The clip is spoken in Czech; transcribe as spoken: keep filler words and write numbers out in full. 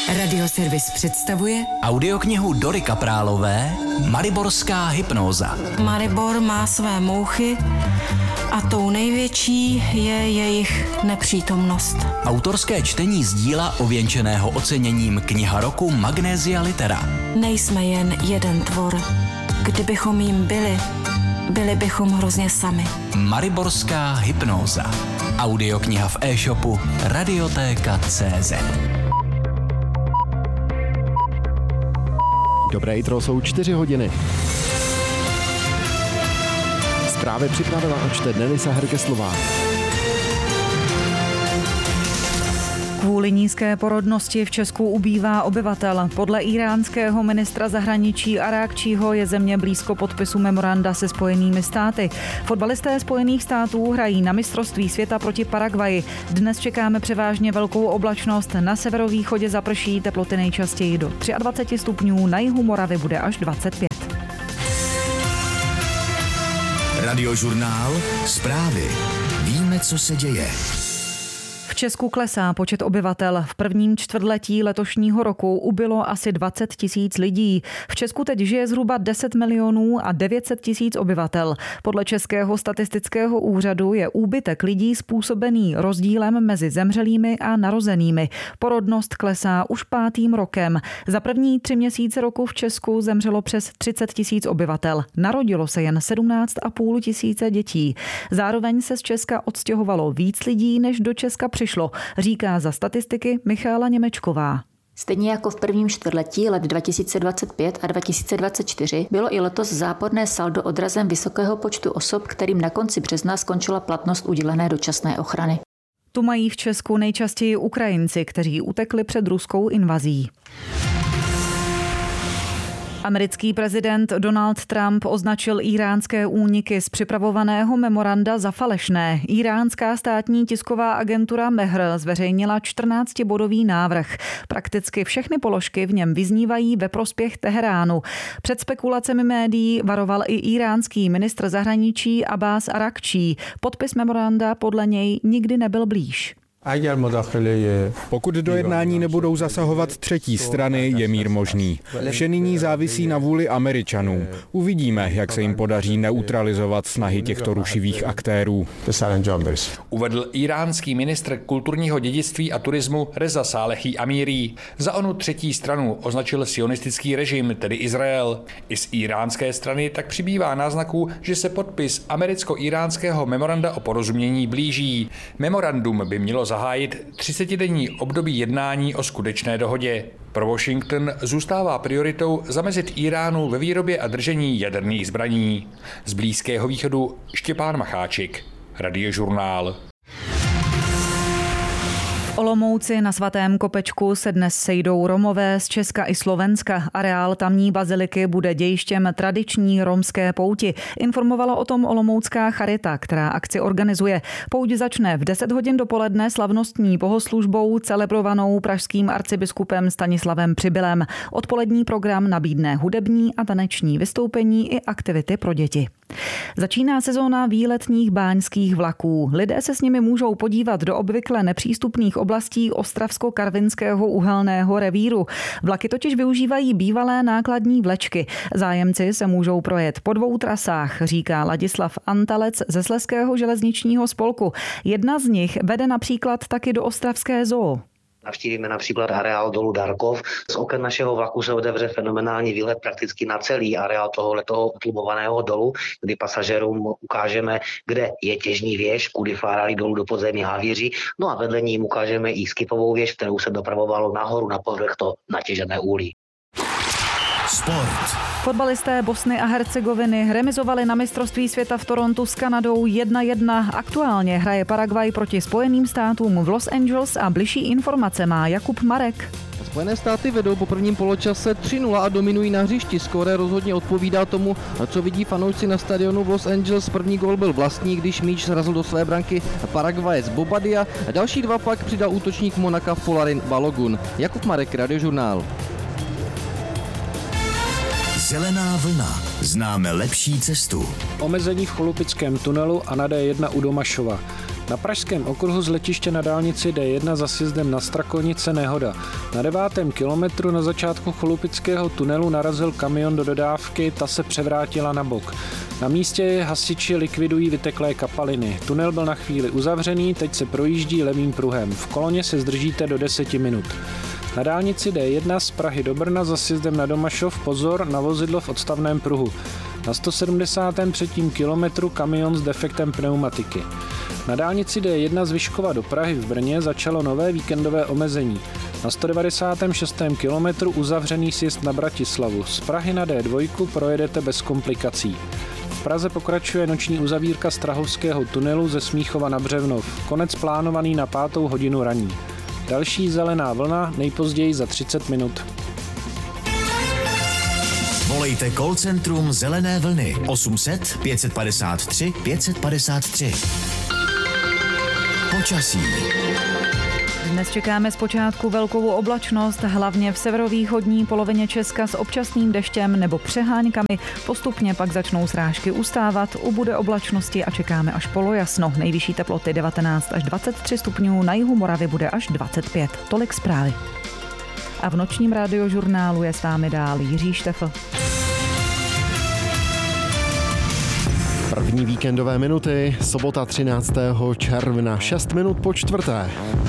Radioservis představuje audioknihu Dory Kaprálové Mariborská hypnóza. Maribor má své mouchy a tou největší je jejich nepřítomnost. Autorské čtení z díla ověnčeného oceněním Kniha roku Magnesia Litera. Nejsme jen jeden tvor. Kdybychom jim byli, byli bychom hrozně sami. Mariborská hypnóza. Audiokniha v e-shopu Radiotéka tečka cé zet. Dobré jitro, jsou čtyři hodiny. Zprávy připravila a čte Nelisa Hergeslová. Kvůli nízké porodnosti v Česku ubývá obyvatel. Podle íránského ministra zahraničí Arákčího je země blízko podpisu memoranda se Spojenými státy. Fotbalisté Spojených států hrají na mistrovství světa proti Paraguayi. Dnes čekáme převážně velkou oblačnost. Na severovýchodě zaprší, teploty nejčastěji do dvacet tři stupňů, na jihu Moravy bude až dvacet pět. Radiožurnál. Zprávy. Víme, co se děje. V Česku klesá počet obyvatel. V prvním čtvrtletí letošního roku ubylo asi dvacet tisíc lidí. V Česku teď žije zhruba deset milionů a devět set tisíc obyvatel. Podle Českého statistického úřadu je úbytek lidí způsobený rozdílem mezi zemřelými a narozenými. Porodnost klesá už pátým rokem. Za první tři měsíce roku v Česku zemřelo přes třicet tisíc obyvatel. Narodilo se jen sedmnáct a půl tisíce dětí. Zároveň se z Česka odstěhovalo víc lidí, než do Česka přišlo, říká za statistiky Michála Němečková. Stejně jako v prvním čtvrtletí let dva tisíce dvacet pět a dva tisíce dvacet čtyři bylo i letos záporné saldo odrazem vysokého počtu osob, kterým na konci března skončila platnost udělené dočasné ochrany. Tu mají v Česku nejčastěji Ukrajinci, kteří utekli před ruskou invazí. Americký prezident Donald Trump označil íránské úniky z připravovaného memoranda za falešné. Íránská státní tisková agentura Mehr zveřejnila čtrnáctibodový návrh. Prakticky všechny položky v něm vyznívají ve prospěch Teheránu. Před spekulacemi médií varoval i íránský ministr zahraničí Abbas Arakčí. Podpis memoranda podle něj nikdy nebyl blíž. Pokud do jednání nebudou zasahovat třetí strany, je mír možný. Vše nyní závisí na vůli Američanů. Uvidíme, jak se jim podaří neutralizovat snahy těchto rušivých aktérů. Uvedl íránský ministr kulturního dědictví a turismu Reza Salehi Amiri. Za onu třetí stranu označil sionistický režim, tedy Izrael. I z íránské strany tak přibývá náznaků, že se podpis americko-íránského memoranda o porozumění blíží. Memorandum by mělo zahájit třicetidenní období jednání o skutečné dohodě. Pro Washington zůstává prioritou zamezit Iránu ve výrobě a držení jaderných zbraní. Z Blízkého východu Štěpán Macháčik, Radiožurnál. V Olomouci na Svatém Kopečku se dnes sejdou Romové z Česka i Slovenska. Areál tamní baziliky bude dějištěm tradiční romské pouti. Informovala o tom olomoucká charita, která akci organizuje. Pouť začne v deset hodin dopoledne slavnostní bohoslužbou celebrovanou pražským arcibiskupem Stanislavem Přibylem. Odpolední program nabídne hudební a taneční vystoupení i aktivity pro děti. Začíná sezóna výletních báňských vlaků. Lidé se s nimi můžou podívat do obvykle nepřístupných oblastí Ostravsko-Karvinského uhelného revíru. Vlaky totiž využívají bývalé nákladní vlečky. Zájemci se můžou projet po dvou trasách, říká Ladislav Antalec ze Slezského železničního spolku. Jedna z nich vede například taky do ostravské zoo. Navštívíme například areál dolu Darkov. Z oken našeho vlaku se otevře fenomenální výlet prakticky na celý areál tohoto utlumovaného dolu, kdy pasažérům ukážeme, kde je těžní věž, kudy fárali dolů do podzemí havíři. No a vedle ní jim ukážeme i skipovou věž, kterou se dopravovalo nahoru na povrch to natěžené úlí. Sport. Fotbalisté Bosny a Hercegoviny remizovali na mistrovství světa v Torontu s Kanadou jedna jedna. Aktuálně hraje Paraguay proti Spojeným státům v Los Angeles a bližší informace má Jakub Marek. Spojené státy vedou po prvním poločase tři nula a dominují na hřišti. Skóre rozhodně odpovídá tomu, co vidí fanoušci na stadionu v Los Angeles. První gól byl vlastní, když míč srazil do své branky Paraguaye z Bobadia. Další dva pak přidal útočník Monaka Polarin Balogun. Jakub Marek, Radiožurnál. Zelená vlna. Známe lepší cestu. Omezení v Cholupickém tunelu a na D jedna u Domašova. Na pražském okruhu z letiště na dálnici D jedna za sjezdem na Strakonice nehoda. Na devátém kilometru na začátku Cholupického tunelu narazil kamion do dodávky, ta se převrátila na bok. Na místě hasiči likvidují vyteklé kapaliny. Tunel byl na chvíli uzavřený, teď se projíždí levým pruhem. V koloně se zdržíte do deseti minut. Na dálnici D jedna z Prahy do Brna za sjezdem na Domašov pozor na vozidlo v odstavném pruhu. Na sto sedmdesátém třetím kilometru kamion s defektem pneumatiky. Na dálnici D jedna z Vyškova do Prahy v Brně začalo nové víkendové omezení. Na sto devadesátém šestém kilometru uzavřený sjezd na Bratislavu. Z Prahy na D dva projedete bez komplikací. V Praze pokračuje noční uzavírka Strahovského tunelu ze Smíchova na Břevnov. Konec plánovaný na pátou hodinu raní. Další zelená vlna nejpozději za třicet minut. Volejte call centrum Zelené vlny osm set pět padesát tři pět padesát tři. Počasí. Dnes čekáme zpočátku velkou oblačnost, hlavně v severovýchodní polovině Česka s občasným deštěm nebo přeháňkami. Postupně pak začnou srážky ustávat, ubude oblačnosti a čekáme až polojasno. Nejvyšší teploty devatenáct až dvacet tři stupňů, na jihu Moravy bude až dvacet pět. Tolik zprávy. A v nočním radiožurnálu je s vámi dál Jiří Štefl. První víkendové minuty, sobota třináctého června, šest minut po čtvrté.